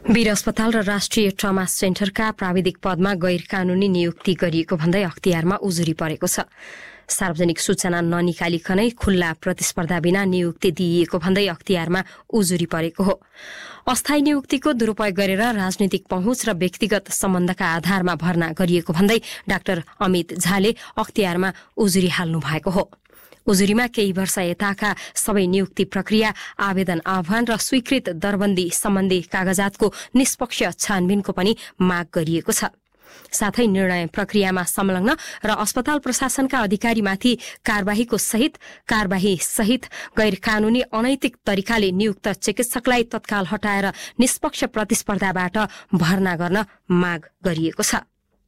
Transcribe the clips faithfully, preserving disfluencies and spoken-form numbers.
वीर अस्पताल र राष्ट्रिय ट्रमा सेन्टरका प्राविधिक पदमा गैर कानूनी नियुक्ति गरिएको भन्दै अख्तियारमा उजुरी परेको छ। सार्वजनिक सूचना ननिकालिकनै खुल्ला प्रतिस्पर्धा बिना नियुक्ति दिइएको भन्दै अख्तियारमा उजुरी परेको हो। अस्थायी नियुक्तिको दुरूपयोग गरेर राजनीतिक पहुँच र व्यक्तिगत सम्बन्धका आधारमा भर्ना गरिएको भन्दै डाक्टर अमित झाले अख्तियारमा उजुरी हाल्नु भएको हो। उजुरीमा केही वर्ष यताका सबै नियुक्ति प्रक्रिया, आवेदन आह्वान र स्वीकृत दरबन्दी सम्बन्धी कागजातको निष्पक्ष छानबिनको पनि माग गरिएको छ। साथै निर्णय प्रक्रियामा संलग्न र अस्पताल प्रशासनका अधिकारीमाथि कार्यवाहीको सहित कार्यवाही सहित गैर कानूनी अनैतिक तरिकाले नियुक्त चिकित्सकलाई तत्काल हटाएर निष्पक्ष प्रतिस्पर्धाबाट भर्ना गर्न माग गरिएको छ।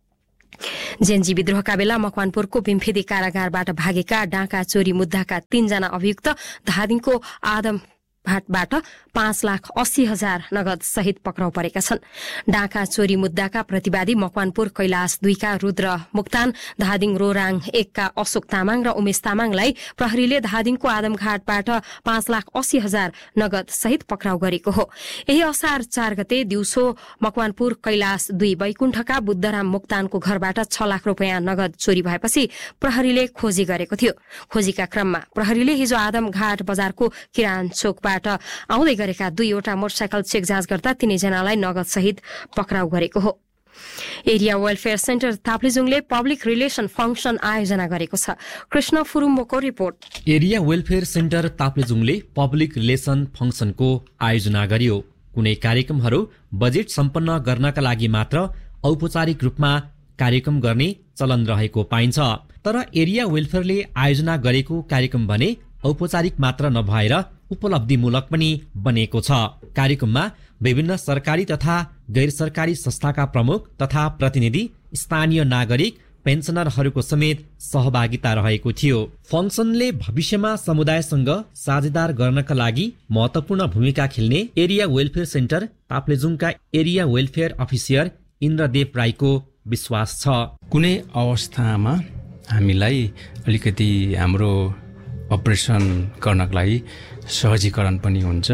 जेएनजी विद्रोहका बेला मकवानपुरको बिम्फेदी कारागारबाट भागेका डाँका चोरी मुद्दाका तीनजना अभियुक्त धादिङको आदम भाटबाट पाँच लाख अस्सी हजार नगद सहित पक्राउ परेका छन्। डाँका चोरी मुद्दाका प्रतिवादी मकवानपुर कैलाश दुईका रुद्र मुक्तान, धादिङ रोराङ एकका अशोक तामाङ र उमेश तामाङलाई प्रहरीले धादिङको आदमघाटबाट पाँच लाख अस्सी हजार नगद सहित पक्राउ गरेको हो। यही असार चार गते दिउँसो मकवानपुर कैलाश दुई बैकुण्ठका बुद्धराम मुक्तानको घरबाट छ लाख रूपियाँ नगद चोरी भएपछि प्रहरीले खोजी गरेको थियो। खोजीका क्रममा प्रहरीले हिजो आदमघाट बजारको किरान चोकबाट आउँदै गरेका दुईवटा मोटरसाइकल चेक जाँच गर्दा तीनैजनालाई नगद सहित पक्राउ गरेको हो। Area welfare centre ताप्लेजुङले public relation function आयोजना गरेको छ। Krishna फुरुम्बोको report. Area welfare centre ताप्लेजुङले public relation फंक्सनको आयोजना गर्यो। कुनै कार्यक्रमहरू बजेट सम्पन्न गर्नका लागि मात्र औपचारिक रूपमा कार्यक्रम गर्ने चलन रहेको पाइन्छ। तर एरिया वेलफेयरले आयोजना गरेको कार्यक्रम भने औपचारिक मात्र नभएर उपलब्धिमूलक पनि बनेको छ। कार्यक्रममा विभिन्न सरकारी तथा गैर सरकारी संस्थाका प्रमुख तथा प्रतिनिधि, स्थानीय नागरिक, पेन्सनरहरूको समेत सहभागिता रहेको थियो। फंक्सनले भविष्यमा समुदायसँग साझेदार गर्नका लागि महत्वपूर्ण भूमिका खेल्ने area welfare centre ताप्लेजुङका area welfare officer Indradev राईको विश्वास छ। कुनै अवस्थामा हामीलाई अलिकति हाम्रो अपरेसन गर्नको लागि सहजीकरण पनि हुन्छ।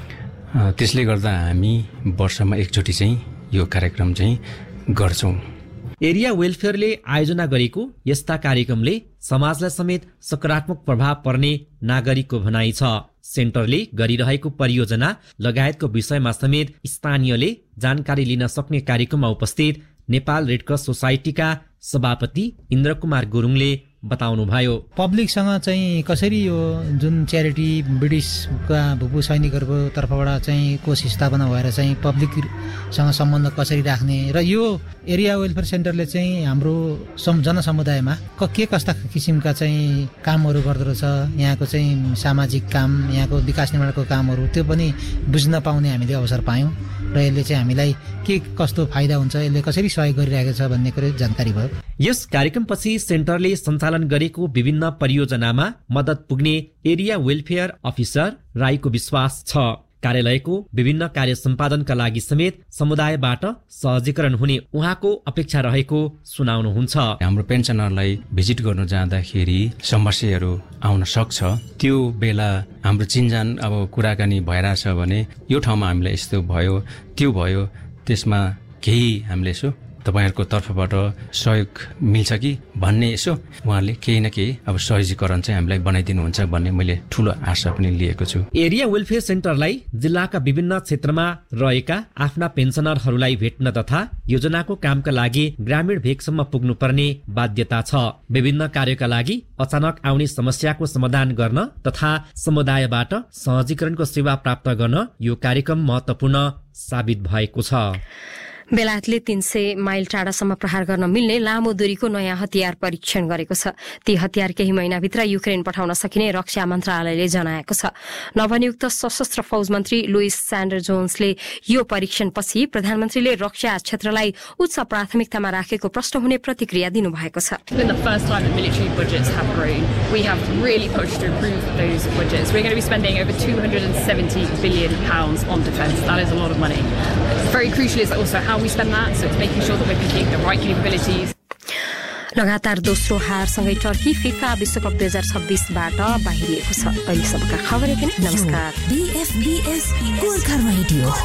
त्यसले गर्दा हामी वर्षमा एकचोटि चाहिँ यो कार्यक्रम चाहिँ गर्छौं। एरिया वेलफेयरले आयोजना गरेको यस्ता कार्यक्रमले समाजलाई समेत सकारात्मक प्रभाव पर्ने नागरिकको भनाइ छ। सेन्टरले गरिरहेको परियोजना लगायतको विषयमा समेत स्थानीयले जानकारी लिन सक्ने कार्यक्रममा उपस्थित नेपाल रेडक्रस सोसाइटीका सभापति इन्द्र कुमार गुरुङले बताउनुभयो। पब्लिकसँग चाहिँ कसरी यो जुन च्यारिटी ब्रिटिसका भूपू सैनिकहरूको तर्फबाट चाहिँ कोष स्थापना भएर चाहिँ पब्लिकसँग सम्बन्ध कसरी राख्ने र यो एरिया वेलफेयर सेन्टरले चाहिँ हाम्रो जनसमुदायमा के कस्ता किसिमका चाहिँ कामहरू गर्दो रहेछ, यहाँको चाहिँ सामाजिक काम, यहाँको विकास निर्माणको कामहरू त्यो पनि बुझ्न पाउने हामीले अवसर पायौँ र यसले चाहिँ हामीलाई के कस्तो फाइदा हुन्छ, यसले कसरी सहयोग गरिरहेको छ भन्ने कुरो जानकारी भयो। यस कार्यक्रमपछि सेन्टरले सञ्चालन गरेको विभिन्न परियोजनामा मद्दत पुग्ने एरिया वेलफेयर अफिसर राईको विश्वास छ। कार्यालयको विभिन्न कार्य सम्पादनका लागि समेत समुदायबाट सहजीकरण हुने उहाँको अपेक्षा रहेको सुनाउनुहुन्छ। हाम्रो पेन्सनरलाई भिजिट गर्नु जाँदाखेरि समस्याहरू आउन सक्छ। त्यो बेला हाम्रो चिन्जान अब कुराकानी भइरहेछ भने यो ठाउँमा हामीलाई यस्तो भयो, त्यो भयो, त्यसमा केही हामीले यसो तपाईहरुको तर्फबाट सहयोग मिल्छ कि भन्ने यसो उहाँले केही न केही अब सहजीकरण चाहिँ हामीलाई बनाइदिनुहुन्छ भन्ने मैले ठूलो आशा पनि लिएको छु। एरिया वेलफेयर सेन्टरलाई जिल्लाका विभिन्न क्षेत्रमा रहेका आफ्ना पेन्सनरहरूलाई भेट्न तथा योजनाको कामका लागि ग्रामीण भेगसम्म पुग्नुपर्ने बाध्यता छ। विभिन्न कार्यका लागि अचानक आउने समस्याको समाधान गर्न तथा समुदायबाट सहजीकरणको सेवा प्राप्त गर्न यो कार्यक्रम महत्वपूर्ण साबित भएको छ। बेलायतले तीन सय माइल टाढासम्म प्रहार गर्न मिल्ने लामो दूरीको नयाँ हतियार परीक्षण गरेको छ। ती हतियार केही महिनाभित्र युक्रेन पठाउन सकिने रक्षा मन्त्रालयले जनाएको छ। नवनियुक्त सशस्त्र फौज मन्त्री लुइस स्यान्डर जोन्सले यो परीक्षणपछि प्रधानमन्त्रीले रक्षा क्षेत्रलाई उच्च प्राथमिकतामा राखेको प्रश्न हुने प्रतिक्रिया दिनुभएको छ। We spend that, so it's making sure that we're picking the right capabilities. लगातार दोस्रो हारसँगै टर्की फिफा विश्वकप दुई हजार छब्बीसबाट बाहिरिएको छ। अहिलेसम्मका खबर यति नै। नमस्कार।